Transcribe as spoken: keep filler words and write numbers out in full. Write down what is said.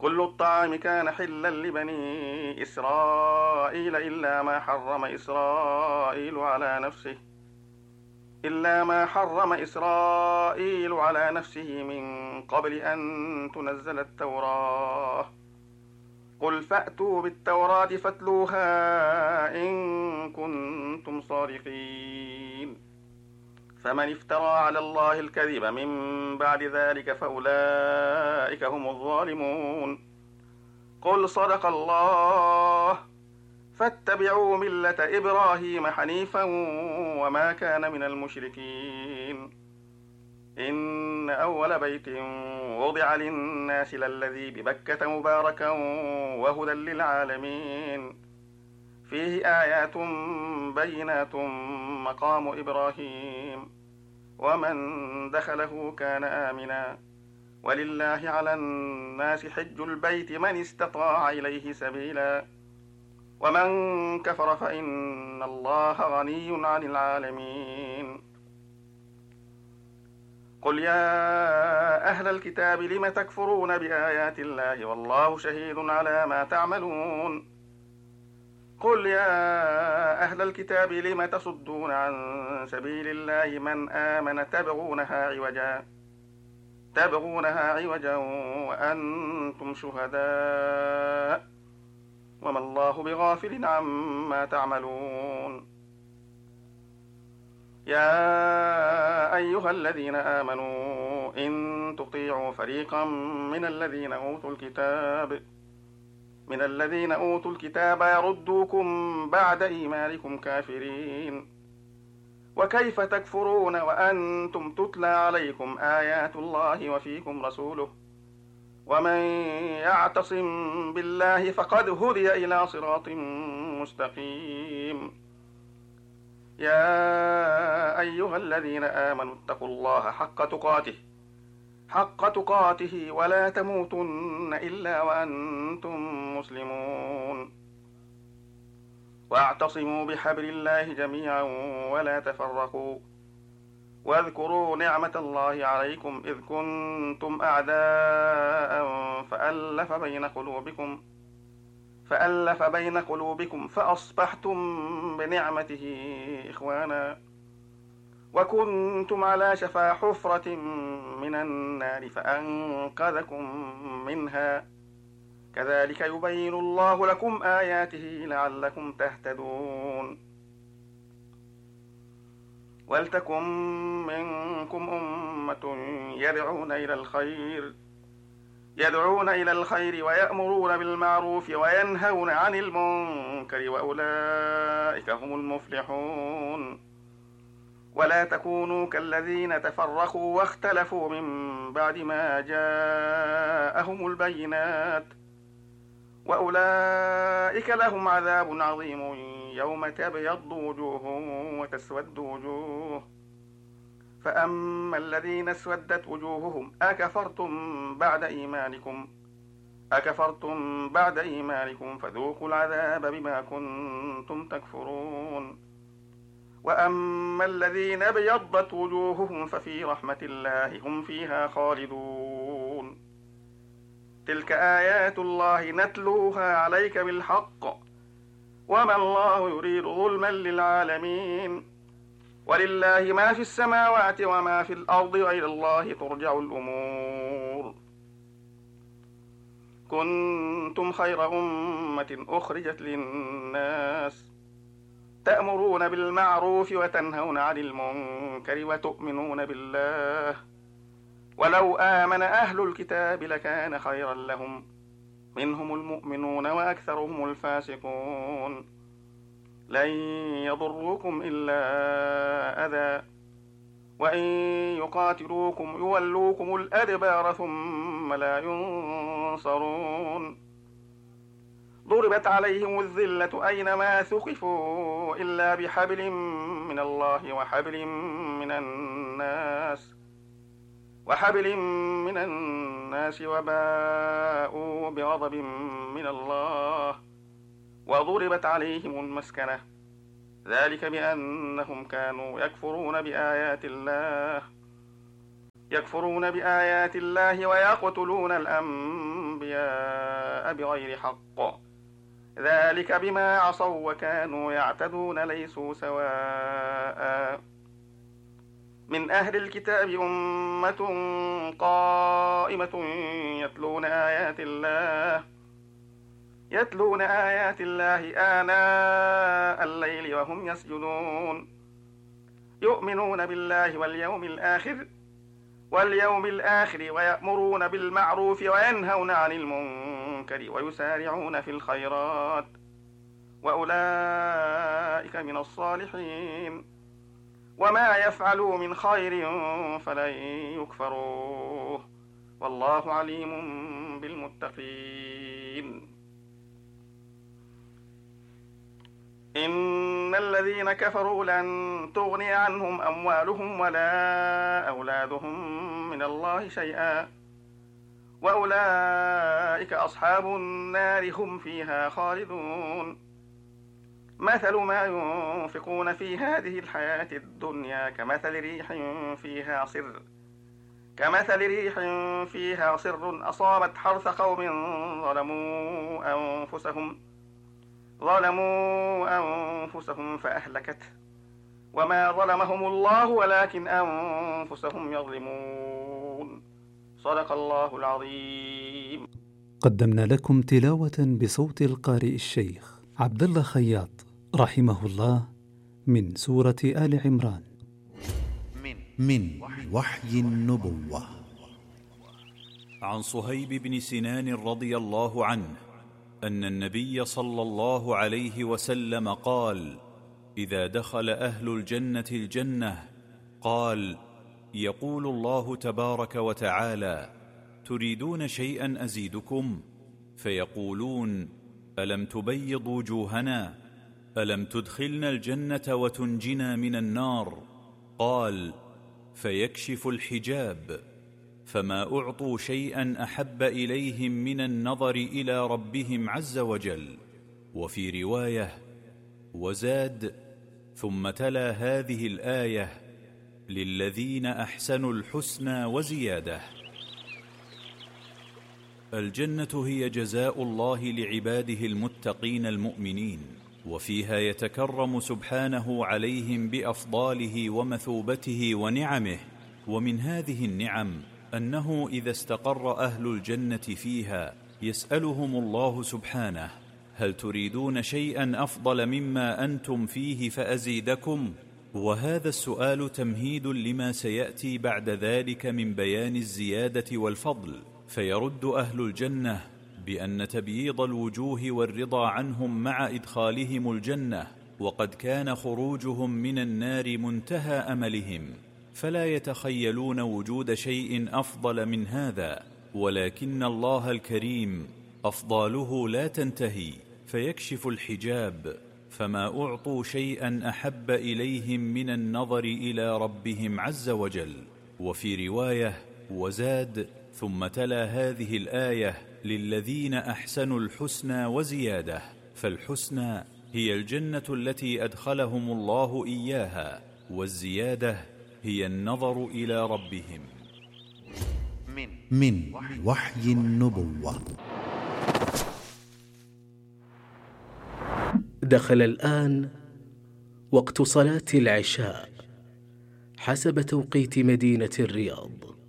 كل الطعام كان حلا لبني إسرائيل إلا ما حرم إسرائيل على نفسه إلا ما حرم إسرائيل على نفسه من قبل أن تنزل التوراة. قل فأتوا بالتوراة فاتلوها إن كنتم صادقين. فمن افترى على الله الكذب من بعد ذلك فأولئك هم الظالمون. قل صدق الله فاتبعوا ملة إبراهيم حنيفا وما كان من المشركين. إن أول بيت وضع للناس للذي ببكة مباركا وهدى للعالمين فيه آيات بينات مقام إبراهيم ومن دخله كان آمنا ولله على الناس حج البيت من استطاع إليه سبيلا ومن كفر فإن الله غني عن العالمين. قل يا أهل الكتاب لم تكفرون بآيات الله والله شهيد على ما تعملون. قل يا أهل الكتاب لم تصدون عن سبيل الله من آمن تبغونها عوجا تبغونها عوجا وأنتم شهداء وما الله بغافل عما تعملون. يا أيها الذين آمنوا إن تطيعوا فريقا من الذين أوتوا الكتاب من الذين أوتوا الكتاب يردوكم بعد إيمانكم كافرين. وكيف تكفرون وأنتم تتلى عليكم آيات الله وفيكم رسوله ومن يعتصم بالله فقد هدي إلى صراط مستقيم. يا أيها الذين آمنوا اتقوا الله حق تقاته حق تقاته ولا تموتن إلا وأنتم مسلمون. واعتصموا بحبل الله جميعا ولا تفرقوا واذكروا نعمة الله عليكم إذ كنتم أعداء فألف بين قلوبكم فألف بين قلوبكم فأصبحتم بنعمته إخوانا وكنتم على شفا حفرة من النار فأنقذكم منها كذلك يبين الله لكم آياته لعلكم تهتدون. ولتكن منكم أمة يدعون إلى الخير يدعون إلى الخير ويأمرون بالمعروف وينهون عن المنكر وأولئك هم المفلحون. ولا تكونوا كالذين تفرقوا واختلفوا من بعد ما جاءهم البينات وأولئك لهم عذاب عظيم يوم تبيض وجوه وتسود وجوه. فأما الذين اسودت وجوههم أكفرتم بعد إيمانكم أكفرتم بعد إيمانكم فذوقوا العذاب بما كنتم تكفرون. وأما الذين ابيضت وجوههم ففي رحمة الله هم فيها خالدون. تلك آيات الله نتلوها عليك بالحق وما الله يريد ظلما للعالمين. ولله ما في السماوات وما في الأرض وإلى الله ترجع الأمور. كنتم خير أمة أخرجت للناس تأمرون بالمعروف وتنهون عن المنكر وتؤمنون بالله ولو آمن أهل الكتاب لكان خيرا لهم منهم المؤمنون وأكثرهم الفاسقون. لن يضروكم إلا أذى وإن يقاتلوكم يولوكم الأدبار ثم لا ينصرون. ضربت عليهم الذلة أينما ثقفوا إلا بحبل من الله وحبل من الناس وحبل من الناس وباءوا بغضب من الله وضربت عليهم المسكنة ذلك بأنهم كانوا يكفرون بآيات الله يكفرون بآيات الله ويقتلون الأنبياء بغير حق ذلك بما عصوا وكانوا يعتدون ليسوا سواء من أهل الكتاب أمة قائمة يتلون آيات الله يتلون آيات الله آناء الليل وهم يسجدون يؤمنون بالله واليوم الآخر واليوم الآخر ويأمرون بالمعروف وينهون عن المنكر ويسارعون في الخيرات وأولئك من الصالحين وما يفعلوا من خير فلن يكفروه والله عليم بالمتقين. إن الذين كفروا لن تغني عنهم أموالهم ولا أولادهم من الله شيئا وأولئك أصحاب النار هم فيها خالدون. مثل ما ينفقون في هذه الحياة الدنيا كمثل ريح فيها صر كمثل ريح فيها صر أصابت حرث قوم ظلموا أنفسهم ظلموا أنفسهم فأهلكته وما ظلمهم الله ولكن أنفسهم يظلمون. صدق الله العظيم. قدمنا لكم تلاوة بصوت القارئ الشيخ عبد الله خياط رحمه الله من سورة آل عمران. من, من وحي النبوة. عن صهيب بن سنان رضي الله عنه أن النبي صلى الله عليه وسلم قال: إذا دخل أهل الجنة الجنة قال: يقول الله تبارك وتعالى: تريدون شيئا أزيدكم؟ فيقولون: ألم تبيض وجوهنا؟ ألم تدخلنا الجنة وتنجنا من النار؟ قال: فيكشف الحجاب، فما أعطوا شيئا أحب إليهم من النظر إلى ربهم عز وجل. وفي رواية: وزاد: ثم تلا هذه الآية: للذين أحسنوا الحسنى وزيادة. الجنة هي جزاء الله لعباده المتقين المؤمنين، وفيها يتكرم سبحانه عليهم بأفضاله ومثوبته ونعمه. ومن هذه النعم أنه إذا استقر أهل الجنة فيها يسألهم الله سبحانه: هل تريدون شيئا أفضل مما أنتم فيه فأزيدكم؟ وهذا السؤال تمهيد لما سيأتي بعد ذلك من بيان الزيادة والفضل. فيرد أهل الجنة بأن تبييض الوجوه والرضا عنهم مع إدخالهم الجنة، وقد كان خروجهم من النار منتهى أملهم، فلا يتخيلون وجود شيء أفضل من هذا. ولكن الله الكريم أفضاله لا تنتهي، فيكشف الحجاب، فما أعطوا شيئا أحب إليهم من النظر إلى ربهم عز وجل. وفي رواية: وزاد: ثم تلا هذه الآية: للذين أحسنوا الحسنى وزيادة. فالحسنى هي الجنة التي أدخلهم الله إياها، والزيادة هي النظر إلى ربهم. من, من وحي النبوة. دخل الآن وقت صلاة العشاء حسب توقيت مدينة الرياض.